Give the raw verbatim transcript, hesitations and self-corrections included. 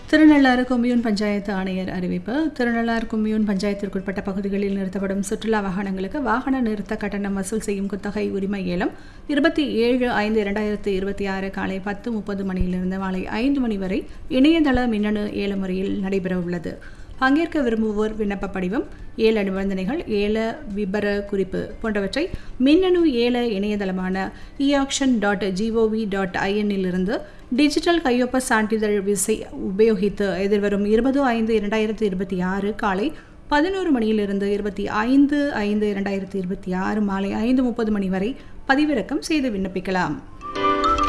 Thirunallar commune panchayat ஆணையர் அறிவிப்பு. Thirunallar commune பஞ்சாயத்திற்குட்பட்ட பகுதிகளில் நிறுத்தப்படும் சுற்றுலா வாகனங்களுக்கு வாகன நிறுத்த கட்டணம் வசூல் செய்யும் குத்தகை உரிமை ஏலம் இருபத்தி ஏழு ஐந்து இரண்டாயிரத்து இருபத்தி ஆறு காலை பத்து முப்பது மணியிலிருந்து மாலை ஐந்து மணி வரை இணையதள மின்னணு ஏல முறையில் நடைபெறவுள்ளது. பங்கேற்க விரும்புவோர் விண்ணப்ப படிவம், ஏல நிபந்தனைகள், ஏல விபர குறிப்பு போன்றவற்றை மின்னணு ஏல இணையதளமான இ action dot gov dot ஐஎன்னிலிருந்து digital கையொப்ப சான்றிதழ் விசை உபயோகித்து எதிர்வரும் இருபது ஐந்து இரண்டாயிரத்து இருபத்தி ஆறு காலை பதினோரு மணியிலிருந்து இருபத்தி ஐந்து ஐந்து இரண்டாயிரத்து இருபத்தி ஆறு மாலை ஐந்து முப்பது மணி வரை பதிவிறக்கம் செய்து விண்ணப்பிக்கலாம்.